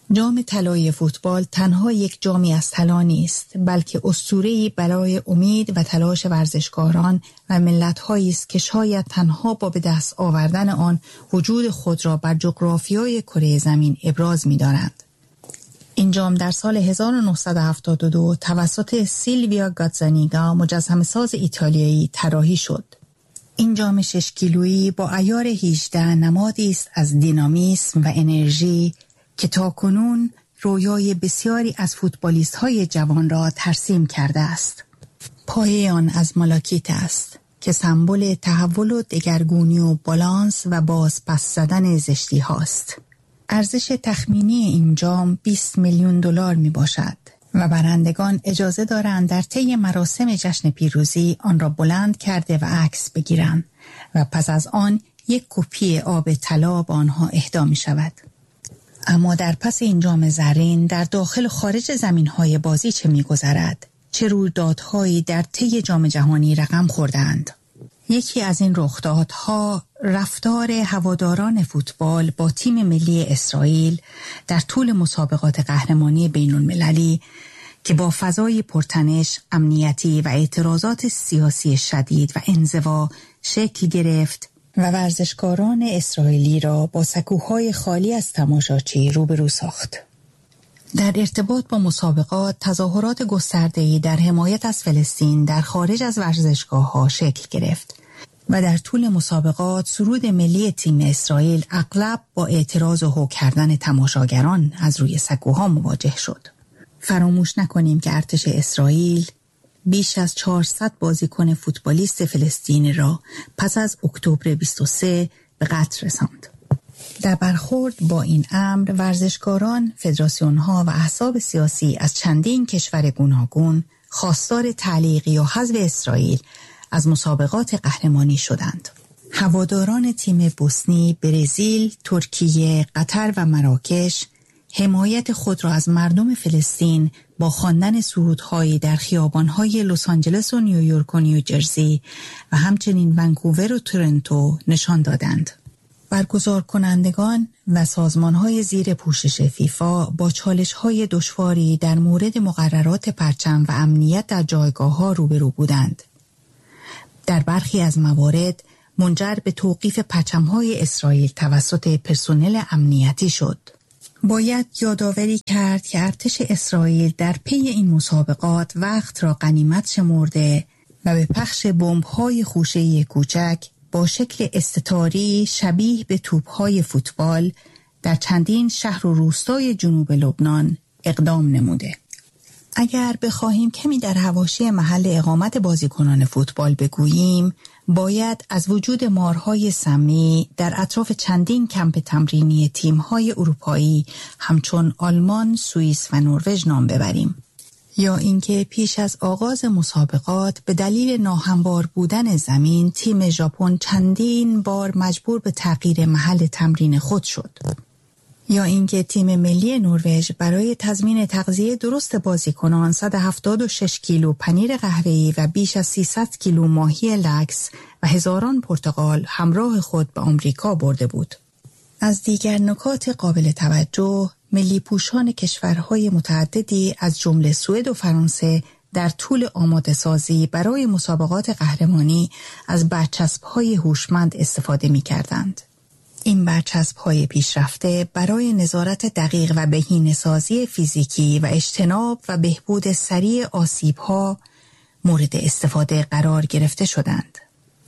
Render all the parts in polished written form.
جام طلایی فوتبال تنها یک جامی از طلا نیست، بلکه اسطوره‌ای برای امید و تلاش ورزشکاران و ملت‌هایی است که شاید تنها با به دست آوردن آن وجود خود را بر جغرافیای کره زمین ابراز می‌دارند. این جام در سال 1972 توسط سیلویا گاتزانیگا مجسمه‌ساز ایتالیایی طراحی شد. این جام 6 کیلویی با عیار 18 نمادی است از دینامیسم و انرژی که تاکنون رویای بسیاری از فوتبالیست‌های جوان را ترسیم کرده است. پایه آن از مالاکیت است که سمبل تحول و دگرگونی و بالانس و باز پس زدن زشتی هاست. ارزش تخمینی این جام 20 میلیون دلار می باشد و برندگان اجازه دارند در طی مراسم جشن پیروزی آن را بلند کرده و عکس بگیرند و پس از آن یک کپی آب طلا به آنها اهدا می شود. اما در پس این جام زرین در داخل و خارج زمین‌های بازی چه می‌گذرد؟ چه رویدادهایی در طی جام جهانی رقم خوردند؟ یکی از این رخدادها رفتار هواداران فوتبال با تیم ملی اسرائیل در طول مسابقات قهرمانی بین‌المللی که با فضای پرتنش، امنیتی و اعتراضات سیاسی شدید و انزوا شکل گرفت و ورزشکاران اسرائیلی را با سکوهای خالی از تماشاچی روبرو ساخت. در ارتباط با مسابقات، تظاهرات گسترده‌ای در حمایت از فلسطین در خارج از ورزشگاه‌ها شکل گرفت و در طول مسابقات سرود ملی تیم اسرائیل اغلب با اعتراض و هو کردن تماشاگران از روی سکوها مواجه شد. فراموش نکنیم که ارتش اسرائیل بیش از 400 بازیکن فوتبالیست فلسطینی را پس از اکتبر 23 به قتل رساند. در برخورد با این امر، ورزشکاران، فدراسیون‌ها و احزاب سیاسی از چندین کشور گوناگون خواستار تعلیق یا حذف اسرائیل از مسابقات قهرمانی شدند. هواداران تیم بوسنی، برزیل، ترکیه، قطر و مراکش حمایت خود را از مردم فلسطین با خواندن سرودهایی در خیابان‌های لس آنجلس و نیویورک و نیوجرسی و همچنین ونکوور و تورنتو نشان دادند. برگزار کنندگان و سازمان‌های زیر پوشش فیفا با چالش‌های دشواری در مورد مقررات پرچم و امنیت در جایگاه‌ها روبرو بودند. در برخی از موارد منجر به توقیف پرچم‌های اسرائیل توسط پرسنل امنیتی شد. باید یادآوری کرد که ارتش اسرائیل در پی این مسابقات وقت را غنیمت شمرده و به پخش بمب‌های خوشه‌ای کوچک با شکل استتاری شبیه به توپ‌های فوتبال در چندین شهر و روستای جنوب لبنان اقدام نموده. اگر بخواهیم کمی در حواشی محل اقامت بازیکنان فوتبال بگوییم، باید از وجود مارهای سمی در اطراف چندین کمپ تمرینی تیم‌های اروپایی همچون آلمان، سوئیس و نروژ نام ببریم. یا اینکه پیش از آغاز مسابقات به دلیل ناهموار بودن زمین، تیم ژاپن چندین بار مجبور به تغییر محل تمرین خود شد. یا اینکه تیم ملی نروژ برای تضمین تغذیه درست بازیکنان 176 کیلو پنیر قهوه‌ای و بیش از 300 کیلو ماهی لکس و هزاران پرتقال همراه خود به آمریکا برده بود. از دیگر نکات قابل توجه، ملی پوشان کشورهای متعددی از جمله سوئد و فرانسه در طول آماده سازی برای مسابقات قهرمانی از برچسب‌های هوشمند استفاده می‌کردند. این برچسب‌های پیشرفته برای نظارت دقیق و بهینه‌سازی فیزیکی و اجتناب و بهبود سریع آسیب‌ها مورد استفاده قرار گرفته شدند.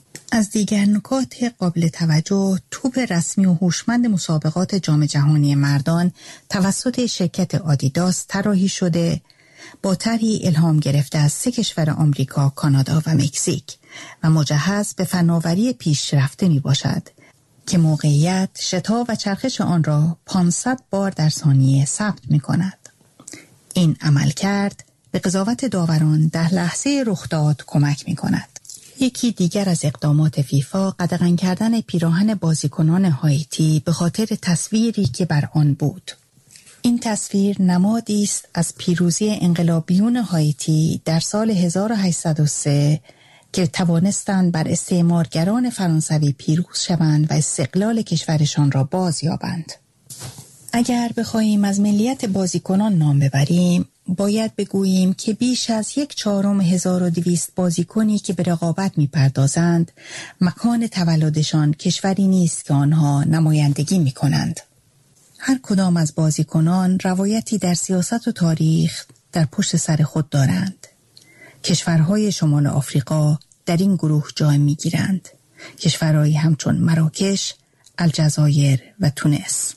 از دیگر نکات قابل توجه، توپ رسمی و هوشمند مسابقات جام جهانی مردان توسط شرکت آدیداس طراحی شده با طرحی الهام گرفته از 3 کشور آمریکا، کانادا و مکزیک و مجهز به فناوری پیشرفته می باشد که موقعیت، شتاب و چرخش آن را 500 بار در ثانیه ثبت می کند. این عملکرد به قضاوت داوران در لحظه رخداد کمک می کند. یکی دیگر از اقدامات فیفا قدغن کردن پیراهن بازیکنان هایتی به خاطر تصویری که بر آن بود. این تصویر نمادی است از پیروزی انقلابیون هایتی در سال 1803 که توانستند بر استعمارگران فرانسوی پیروز شوند و استقلال کشورشان را باز یابند. اگر بخواهیم از ملیت بازیکنان نام ببریم، باید بگوییم که بیش از 1,400,200 بازیکنی که به رقابت می‌پردازند، مکان تولدشان کشوری نیست که آنها نمایندگی می‌کنند. هر کدام از بازیکنان روایتی در سیاست و تاریخ در پشت سر خود دارند. کشورهای شمال آفریقا در این گروه جای می‌گیرند. کشورهایی همچون مراکش، الجزایر و تونس.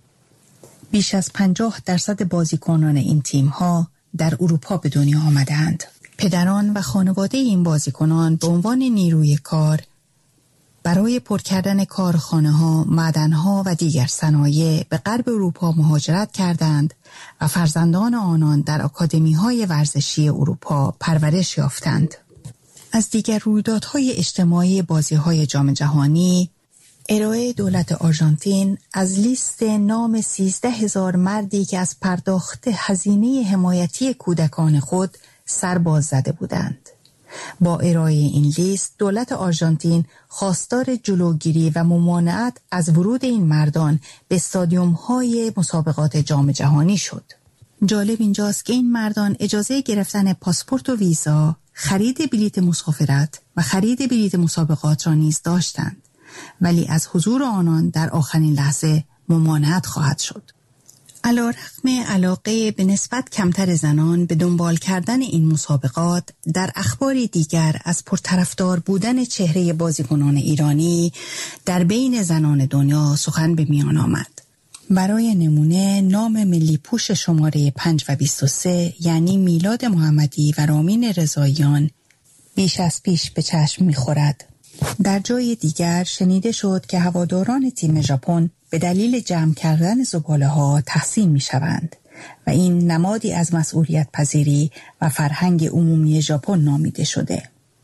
بیش از 50% بازیکنان این تیم‌ها در اروپا به دنیا آمدند. پدران و خانواده این بازیکنان به عنوان نیروی کار برای پر کردن کارخانه‌ها، معدن‌ها و دیگر صنایع به غرب اروپا مهاجرت کردند و فرزندان آنان در آکادمی‌های ورزشی اروپا پرورش یافتند. از دیگر رویدادهای اجتماعی بازی‌های جام جهانی، ارائه دولت آرژانتین از لیست نام 13,000 مردی که از پرداخت هزینه حمایتی کودکان خود سرباز زده بودند. با ارائه این لیست، دولت آرژانتین خواستار جلوگیری و ممانعت از ورود این مردان به استادیوم‌های مسابقات جام جهانی شد. جالب اینجاست که این مردان اجازه گرفتن پاسپورت و ویزا، خرید بلیت مسافرت و خرید بلیت مسابقات را نیز داشتند، ولی از حضور آنان در آخرین لحظه ممانعت خواهد شد. علیرغم علاقه به نسبت کمتر زنان به دنبال کردن این مسابقات، در اخبار دیگر از پرطرفدار بودن چهره بازیکنان ایرانی در بین زنان دنیا سخن به میان آمد. برای نمونه نام ملی پوش شماره 5 و 23 یعنی میلاد محمدی و رامین رضاییان بیش از پیش به چشم می‌خورد. در جای دیگر شنیده شد که هواداران تیم ژاپن به دلیل جمع کردن زباله‌ها تحسین می‌شوند و این نمادی از مسئولیت پذیری و فرهنگ عمومی ژاپن نامیده شده.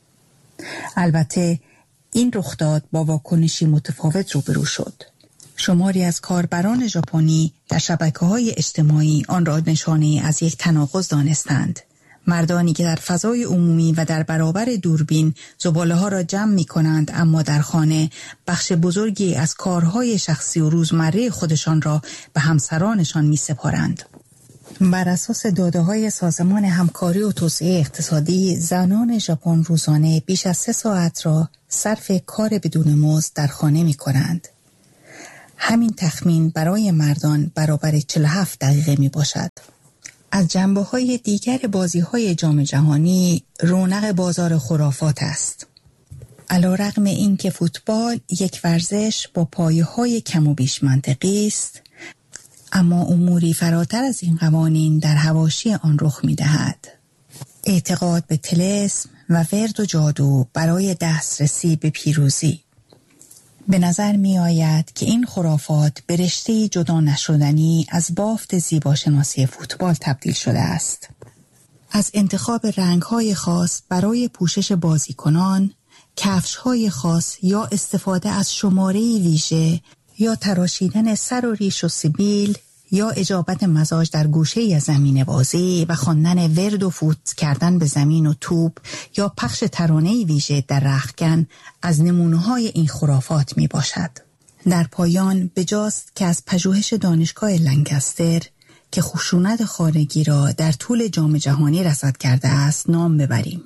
البته این رخداد با واکنشی متفاوت روبرو شد. شماری از کاربران ژاپنی در شبکه‌های اجتماعی آن را نشانه از یک تناقض دانستند. مردانی که در فضای عمومی و در برابر دوربین زباله‌ها را جمع می‌کنند، اما در خانه بخش بزرگی از کارهای شخصی و روزمره خودشان را به همسرانشان می‌سپارند. بر اساس داده‌های سازمان همکاری و توسعه اقتصادی، زنان ژاپن روزانه بیش از 3 ساعت را صرف کار بدون مزد در خانه می‌کنند. همین تخمین برای مردان برابر 47 دقیقه میباشد. از جنبه‌های دیگر بازی‌های جام جهانی، رونق بازار خرافات است. علیرغم اینکه فوتبال یک ورزش با پایه‌های کم و بیش منطقی است، اما اموری فراتر از این قوانین در حواشی آن رخ می‌دهد. اعتقاد به طلسم و ورد و جادو برای دسترسی به پیروزی. به نظر می آید که این خرافات به رشته جدا نشدنی از بافت زیباشناسی فوتبال تبدیل شده است. از انتخاب رنگ‌های خاص برای پوشش بازیکنان، کفش‌های خاص یا استفاده از شماره ویژه یا تراشیدن سر و ریش و سیبیل یا اجابت مزاج در گوشه‌ای از زمین بازی و خواندن ورد و فوت کردن به زمین و توپ یا پخش ترانه‌ای ویژه در رختکن از نمونه‌های این خرافات می باشد. در پایان بجاست که از پژوهش دانشگاه لنکستر که خشونت خانگی را در طول جام جهانی رصد کرده است نام ببریم.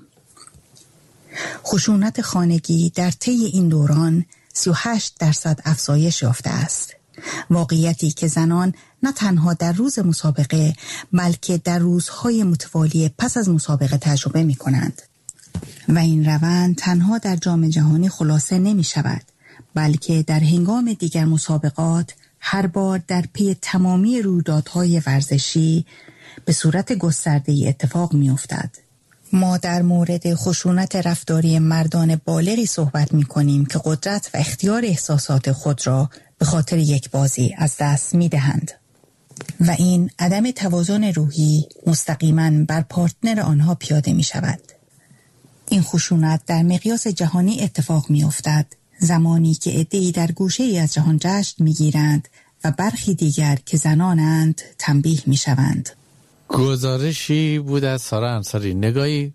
خشونت خانگی در طی این دوران 38% افزایش یافته است. واقعیتی که زنان نه تنها در روز مسابقه بلکه در روزهای متوالی پس از مسابقه تجربه می کنند. و این روند تنها در جام جهانی خلاصه نمی شود، بلکه در هنگام دیگر مسابقات هر بار در پی تمامی رویدادهای ورزشی به صورت گسترده‌ای اتفاق می افتد. ما در مورد خشونت رفتاری مردان بالغی صحبت می کنیم که قدرت و اختیار احساسات خود را به خاطر یک بازی از دست می دهند. و این عدم توازن روحی مستقیما بر پارتنر آنها پیاده می شود. این خشونت در مقیاس جهانی اتفاق می افتد، زمانی که عده‌ای در گوشه‌ای از جهان جشن می گیرند و برخی دیگر که زنانند تنبیه می شوند. گزارشی بود از سارا انصاری، نگاهی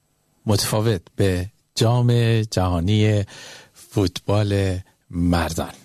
متفاوت به جام جهانی فوتبال مردان.